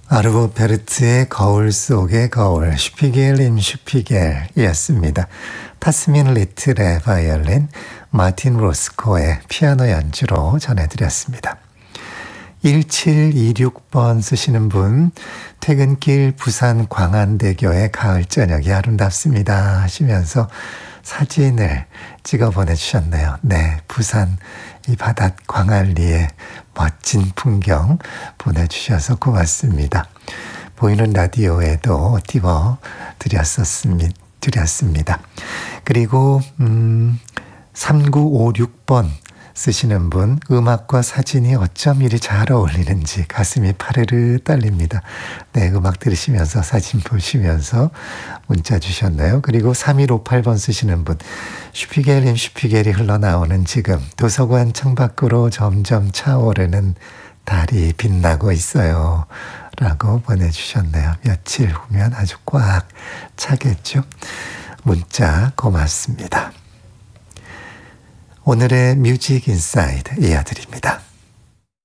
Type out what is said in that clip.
아르보 베르트의 거울 속의 거울, 슈피겔 임 슈피겔이었습니다. 타스민 리틀의 바이올린, 마틴 로스코의 피아노 연주로 전해드렸습니다. 1726번 쓰시는 분, 퇴근길 부산 광안대교의 가을 저녁이 아름답습니다 하시면서 사진을 찍어 보내주셨네요. 네, 부산 이 바닷 광안리의 멋진 풍경 보내주셔서 고맙습니다. 보이는 라디오에도 띄워 드렸습니다. 그리고 3956번 쓰시는 분, 음악과 사진이 어쩜 이리 잘 어울리는지 가슴이 파르르 떨립니다. 네, 음악 들으시면서 사진 보시면서 문자 주셨나요? 그리고 3158번 쓰시는 분, 슈피겔임 슈피겔이 흘러나오는 지금 도서관 창밖으로 점점 차오르는 달이 빛나고 있어요 라고 보내주셨네요. 며칠 후면 아주 꽉 차겠죠. 문자 고맙습니다. 오늘의 뮤직 인사이드 이어드립니다.